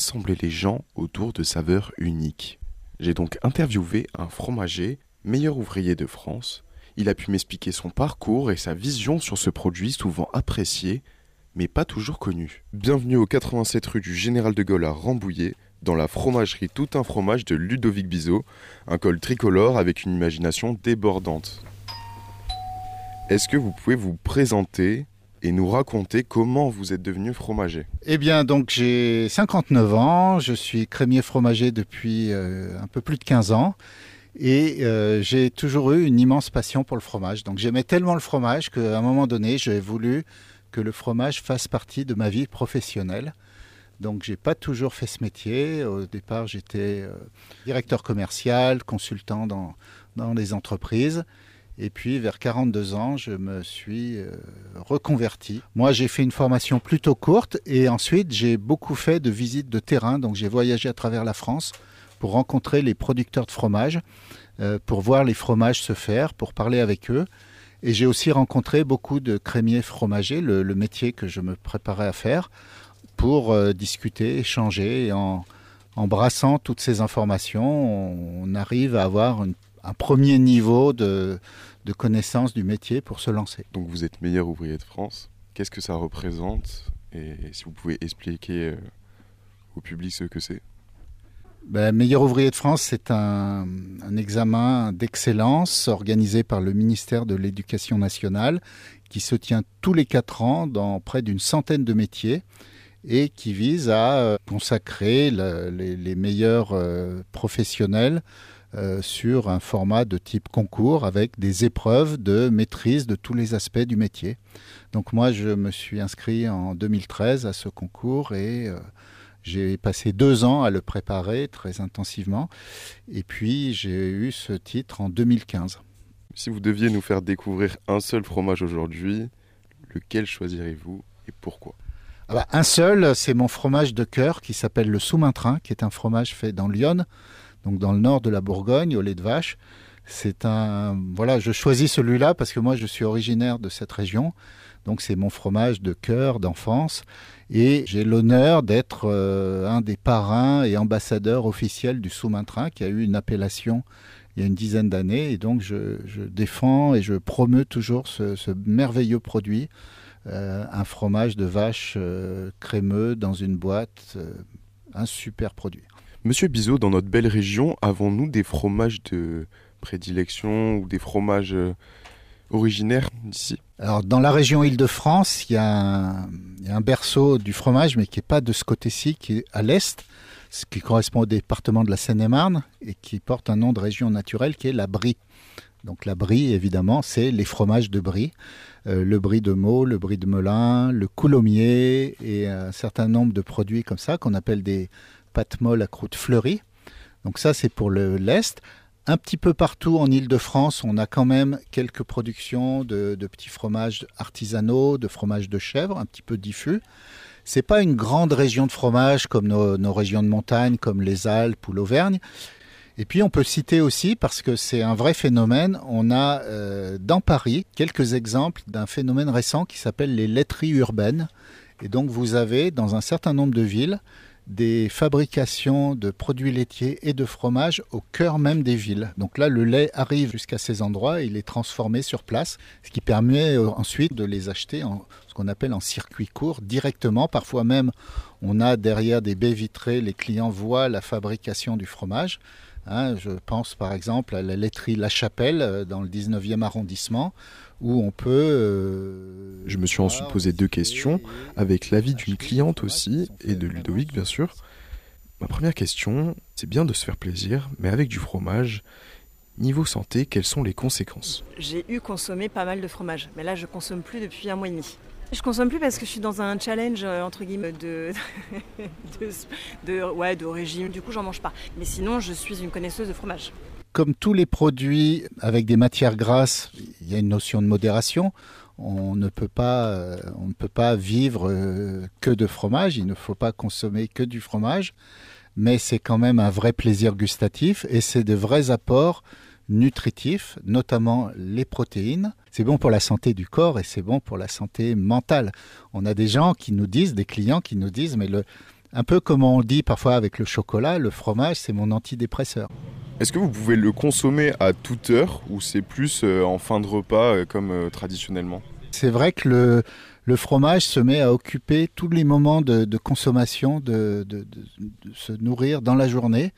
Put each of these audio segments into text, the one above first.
rassembler les gens autour de saveurs uniques. J'ai donc interviewé un fromager, meilleur ouvrier de France. Il a pu m'expliquer son parcours et sa vision sur ce produit souvent apprécié, mais pas toujours connu. Bienvenue au 87 rue du Général de Gaulle à Rambouillet, dans la fromagerie Tout un fromage de Ludovic Bizot, un col tricolore avec une imagination débordante. Est-ce que vous pouvez vous présenter et nous raconter comment vous êtes devenu fromager? Eh bien, donc j'ai 59 ans, je suis crémier fromager depuis un peu plus de 15 ans et j'ai toujours eu une immense passion pour le fromage. Donc j'aimais tellement le fromage qu'à un moment donné, j'ai voulu que le fromage fasse partie de ma vie professionnelle. Donc j'ai pas toujours fait ce métier. Au départ, j'étais directeur commercial, consultant dans les entreprises. Et puis, vers 42 ans, je me suis reconverti. Moi, j'ai fait une formation plutôt courte et ensuite, j'ai beaucoup fait de visites de terrain. Donc, j'ai voyagé à travers la France pour rencontrer les producteurs de fromage, pour voir les fromages se faire, pour parler avec eux. Et j'ai aussi rencontré beaucoup de crémiers fromagers, le métier que je me préparais à faire, pour discuter, échanger. Et en brassant toutes ces informations, on arrive à avoir un premier niveau de connaissance du métier pour se lancer. Donc vous êtes meilleur ouvrier de France. Qu'est-ce que ça représente? Et si vous pouvez expliquer au public ce que c'est. Meilleur ouvrier de France, c'est un examen d'excellence organisé par le ministère de l'Éducation nationale qui se tient tous les 4 ans dans près d'une centaine de métiers et qui vise à consacrer les meilleurs professionnels sur un format de type concours avec des épreuves de maîtrise de tous les aspects du métier. Donc moi, je me suis inscrit en 2013 à ce concours et j'ai passé 2 ans à le préparer très intensivement. Et puis, j'ai eu ce titre en 2015. Si vous deviez nous faire découvrir un seul fromage aujourd'hui, lequel choisirez-vous et pourquoi? Un seul, c'est mon fromage de cœur qui s'appelle le Soumaintrin, qui est un fromage fait dans l'Yonne, donc dans le nord de la Bourgogne, au lait de vache. Je choisis celui-là parce que moi, je suis originaire de cette région. Donc, c'est mon fromage de cœur, d'enfance. Et j'ai l'honneur d'être un des parrains et ambassadeurs officiels du Soumaintrin, qui a eu une appellation il y a une dizaine d'années. Et donc, je défends et je promeus toujours ce merveilleux produit, un fromage de vache crémeux dans une boîte, un super produit. Monsieur Bizot, dans notre belle région, avons-nous des fromages de prédilection ou des fromages originaires d'ici? Alors, dans la région Île-de-France, il y a un berceau du fromage, mais qui n'est pas de ce côté-ci, qui est à l'est, ce qui correspond au département de la Seine-et-Marne, et qui porte un nom de région naturelle, qui est la Brie. Donc la Brie, évidemment, c'est les fromages de Brie. Le Brie de Meaux, le Brie de Melun, le Coulommiers, et un certain nombre de produits comme ça, qu'on appelle des pâtes molles à croûte fleurie. Donc ça, c'est pour l'Est. Un petit peu partout en Île-de-France, on a quand même quelques productions de petits fromages artisanaux, de fromages de chèvre, un petit peu diffus. C'est pas une grande région de fromage comme nos régions de montagne, comme les Alpes ou l'Auvergne. Et puis on peut citer aussi, parce que c'est un vrai phénomène, on a dans Paris quelques exemples d'un phénomène récent qui s'appelle les laiteries urbaines. Et donc vous avez dans un certain nombre de villes des fabrications de produits laitiers et de fromage au cœur même des villes. Donc là, le lait arrive jusqu'à ces endroits et il est transformé sur place, ce qui permet ensuite de les acheter en ce qu'on appelle en circuit court directement. Parfois même, on a derrière des baies vitrées, les clients voient la fabrication du fromage. Je pense par exemple à la laiterie La Chapelle dans le 19e arrondissement où on peut... Je me suis ensuite posé 2 questions avec l'avis d'une cliente aussi et de Ludovic bien sûr. Ma première question, c'est bien de se faire plaisir, mais avec du fromage, niveau santé, quelles sont les conséquences? J'ai consommé pas mal de fromage, mais là je consomme plus depuis 1 mois et demi. Je consomme plus parce que je suis dans un challenge entre guillemets de régime. Du coup, j'en mange pas. Mais sinon, je suis une connaisseuse de fromage. Comme tous les produits avec des matières grasses, il y a une notion de modération. On ne peut pas vivre que de fromage. Il ne faut pas consommer que du fromage. Mais c'est quand même un vrai plaisir gustatif et c'est de vrais apports nutritifs, notamment les protéines. C'est bon pour la santé du corps et c'est bon pour la santé mentale. On a des gens qui nous disent, des clients qui nous disent, mais Un peu comme on dit parfois avec le chocolat, le fromage, c'est mon antidépresseur. Est-ce que vous pouvez le consommer à toute heure ou c'est plus en fin de repas comme traditionnellement ? C'est vrai que le fromage se met à occuper tous les moments de consommation, de se nourrir dans la journée.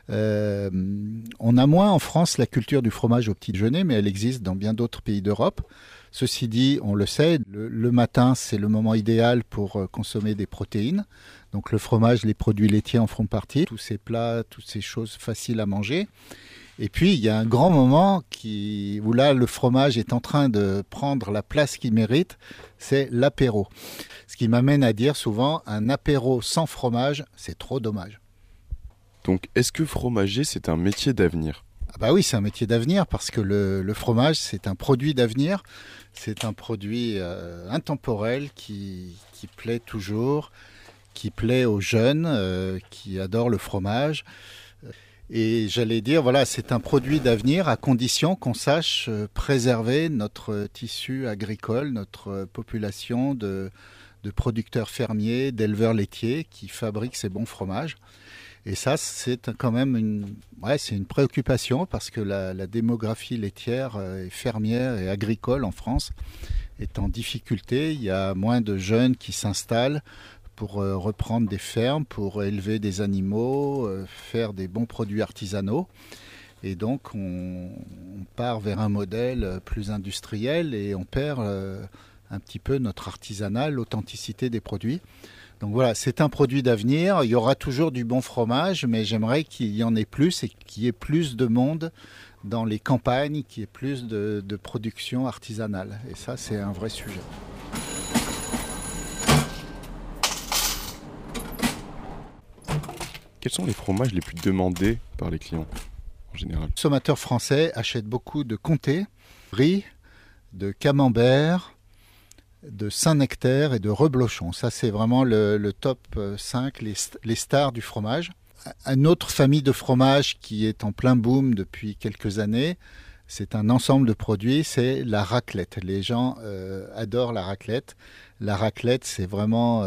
On a moins en France la culture du fromage au petit déjeuner, mais elle existe dans bien d'autres pays d'Europe. Ceci dit, on le sait, le matin, c'est le moment idéal pour consommer des protéines. Donc le fromage, les produits laitiers en font partie, tous ces plats, toutes ces choses faciles à manger. Et puis, il y a un grand moment où là, le fromage est en train de prendre la place qu'il mérite, c'est l'apéro. Ce qui m'amène à dire souvent, un apéro sans fromage, c'est trop dommage. Donc, est-ce que fromager, c'est un métier d'avenir ? Ah bah oui, c'est un métier d'avenir parce que le fromage, c'est un produit d'avenir. C'est un produit intemporel qui plaît toujours, qui plaît aux jeunes, qui adorent le fromage. Et j'allais dire, voilà, c'est un produit d'avenir à condition qu'on sache préserver notre tissu agricole, notre population de producteurs fermiers, d'éleveurs laitiers qui fabriquent ces bons fromages. Et ça, c'est quand même c'est une préoccupation parce que la démographie laitière et fermière et agricole en France est en difficulté. Il y a moins de jeunes qui s'installent pour reprendre des fermes, pour élever des animaux, faire des bons produits artisanaux. Et donc, on part vers un modèle plus industriel et on perd un petit peu notre artisanat, l'authenticité des produits. Donc voilà, c'est un produit d'avenir. Il y aura toujours du bon fromage, mais j'aimerais qu'il y en ait plus et qu'il y ait plus de monde dans les campagnes, qu'il y ait plus de production artisanale. Et ça, c'est un vrai sujet. Quels sont les fromages les plus demandés par les clients en général ? Les consommateurs français achètent beaucoup de comté, brie, de camembert, de Saint-Nectaire et de reblochon. Ça, c'est vraiment le top 5, les stars du fromage. Une autre famille de fromages qui est en plein boom depuis quelques années, c'est un ensemble de produits, c'est la raclette. Les gens adorent la raclette. La raclette, c'est vraiment...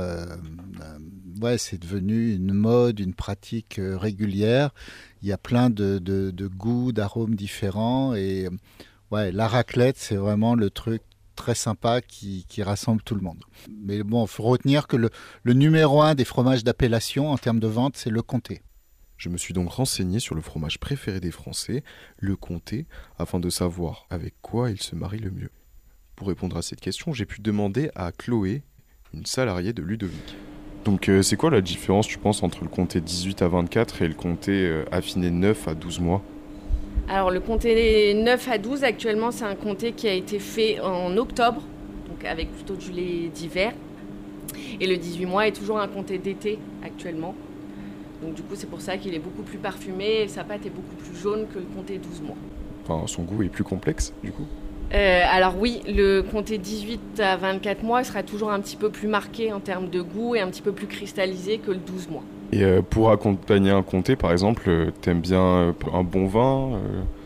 c'est devenu une mode, une pratique régulière. Il y a plein de goûts, d'arômes différents. Et la raclette, c'est vraiment le truc très sympa qui rassemble tout le monde. Mais bon, il faut retenir que le numéro 1 des fromages d'appellation en termes de vente, c'est le comté. Je me suis donc renseigné sur le fromage préféré des Français, le comté, afin de savoir avec quoi il se marie le mieux. Pour répondre à cette question, j'ai pu demander à Chloé, une salariée de Ludovic. Donc c'est quoi la différence, tu penses, entre le comté 18 à 24 et le comté affiné 9 à 12 mois ? Alors le comté 9 à 12 actuellement, c'est un comté qui a été fait en octobre, donc avec plutôt du lait d'hiver. Et le 18 mois est toujours un comté d'été actuellement. Donc du coup, c'est pour ça qu'il est beaucoup plus parfumé et sa pâte est beaucoup plus jaune que le comté 12 mois. Enfin, son goût est plus complexe, du coup ? Alors oui, le comté 18 à 24 mois sera toujours un petit peu plus marqué en termes de goût et un petit peu plus cristallisé que le 12 mois. Et pour accompagner un comté, par exemple, t'aimes bien un bon vin,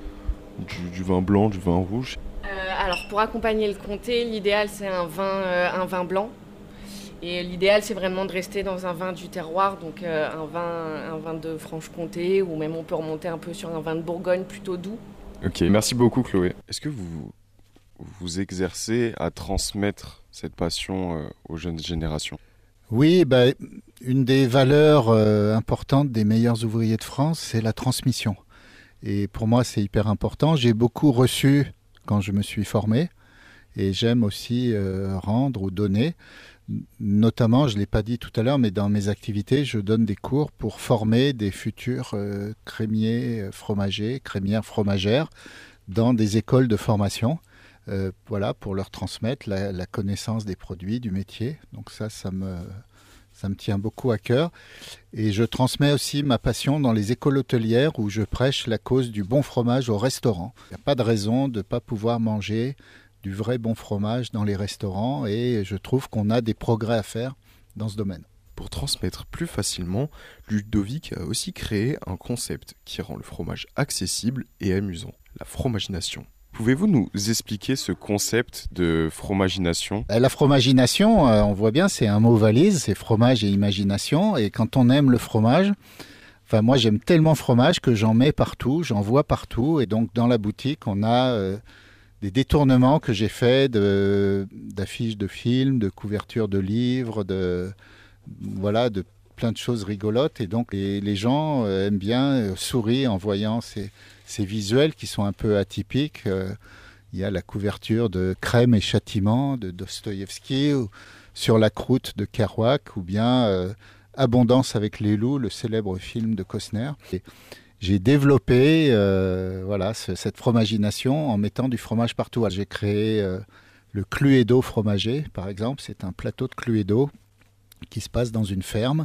du vin blanc, du vin rouge ? Alors pour accompagner le comté, l'idéal c'est un vin blanc. Et l'idéal, c'est vraiment de rester dans un vin du terroir, donc un vin de Franche-Comté, ou même on peut remonter un peu sur un vin de Bourgogne plutôt doux. Ok, merci beaucoup Chloé. Est-ce que vous exercez à transmettre cette passion aux jeunes générations ? Oui, une des valeurs importantes des meilleurs ouvriers de France, c'est la transmission. Et pour moi, c'est hyper important. J'ai beaucoup reçu quand je me suis formé, et j'aime aussi rendre ou donner. Notamment, je ne l'ai pas dit tout à l'heure, mais dans mes activités, je donne des cours pour former des futurs crémiers fromagers, crémières fromagères dans des écoles de formation, pour leur transmettre la connaissance des produits, du métier. Donc ça me tient beaucoup à cœur. Et je transmets aussi ma passion dans les écoles hôtelières où je prêche la cause du bon fromage au restaurant. Il n'y a pas de raison de ne pas pouvoir manger du vrai bon fromage dans les restaurants et je trouve qu'on a des progrès à faire dans ce domaine. Pour transmettre plus facilement, Ludovic a aussi créé un concept qui rend le fromage accessible et amusant, la fromagination. Pouvez-vous nous expliquer ce concept de fromagination ? La fromagination, on voit bien, c'est un mot valise, c'est fromage et imagination. Et quand on aime le fromage, enfin moi j'aime tellement le fromage que j'en mets partout, j'en vois partout. Et donc dans la boutique, on a des détournements que j'ai faits d'affiches de films, de couvertures de livres, de plein de choses rigolotes. Et donc les gens aiment bien sourire en voyant ces visuels qui sont un peu atypiques. Il y a la couverture de Crème et Châtiment de Dostoïevski, ou Sur la croûte de Kerouac, ou bien Abondance avec les loups, le célèbre film de Costner. Et j'ai développé cette fromagination en mettant du fromage partout. J'ai créé le Cluedo fromager, par exemple. C'est un plateau de Cluedo qui se passe dans une ferme.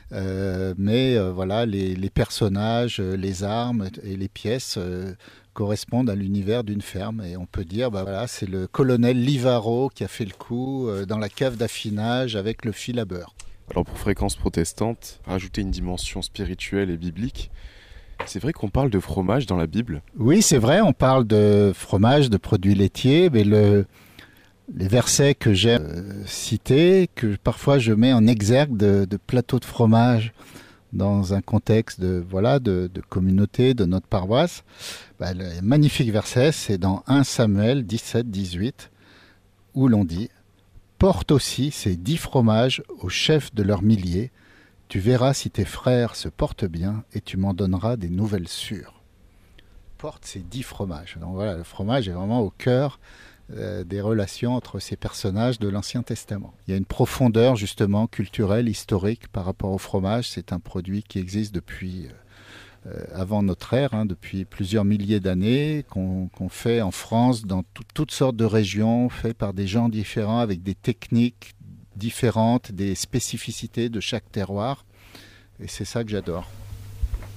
Les personnages, les armes et les pièces correspondent à l'univers d'une ferme. Et on peut dire, c'est le colonel Livaro qui a fait le coup dans la cave d'affinage avec le fil à beurre. Alors pour Fréquence Protestante, rajouter une dimension spirituelle et biblique, c'est vrai qu'on parle de fromage dans la Bible ? Oui, c'est vrai, on parle de fromage, de produits laitiers, mais les versets que j'aime citer, que parfois je mets en exergue de plateaux de fromage dans un contexte de communauté, de notre paroisse. Le magnifique verset, c'est dans 1 Samuel 17-18, où l'on dit « Porte aussi ces 10 fromages aux chefs de leurs milliers. Tu verras si tes frères se portent bien et tu m'en donneras des nouvelles sûres. » Porte ces 10 fromages. Donc voilà, le fromage est vraiment au cœur des relations entre ces personnages de l'Ancien Testament. Il y a une profondeur justement culturelle, historique par rapport au fromage. C'est un produit qui existe depuis avant notre ère, depuis plusieurs milliers d'années, qu'on fait en France dans toutes sortes de régions, fait par des gens différents avec des techniques différentes, des spécificités de chaque terroir. Et c'est ça que j'adore.